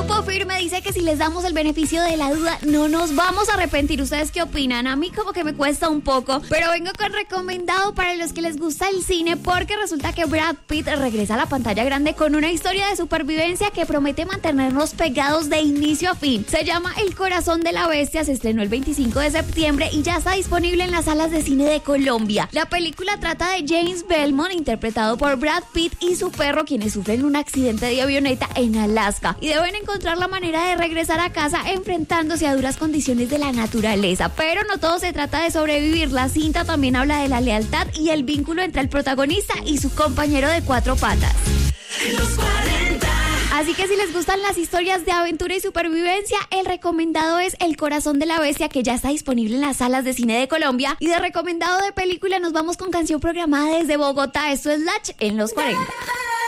Grupo Firme dice que si les damos el beneficio de la duda, no nos vamos a arrepentir. ¿Ustedes qué opinan? A mí como que me cuesta un poco, pero vengo con recomendado para los que les gusta el cine, porque resulta que Brad Pitt regresa a la pantalla grande con una historia de supervivencia que promete mantenernos pegados de inicio a fin. Se llama El Corazón de la Bestia, se estrenó el 25 de septiembre y ya está disponible en las salas de cine de Colombia. La película trata de James Belmont, interpretado por Brad Pitt, y su perro, quienes sufren un accidente de avioneta en Alaska y deben encontrar la manera de regresar a casa enfrentándose a duras condiciones de la naturaleza. Pero no todo se trata de sobrevivir. La cinta también habla de la lealtad y el vínculo entre el protagonista y su compañero de cuatro patas. Los 40. Así que si les gustan las historias de aventura y supervivencia, el recomendado es El Corazón de la Bestia, que ya está disponible en las salas de cine de Colombia. Y de recomendado de película nos vamos con canción programada desde Bogotá. Esto es Latch en los 40.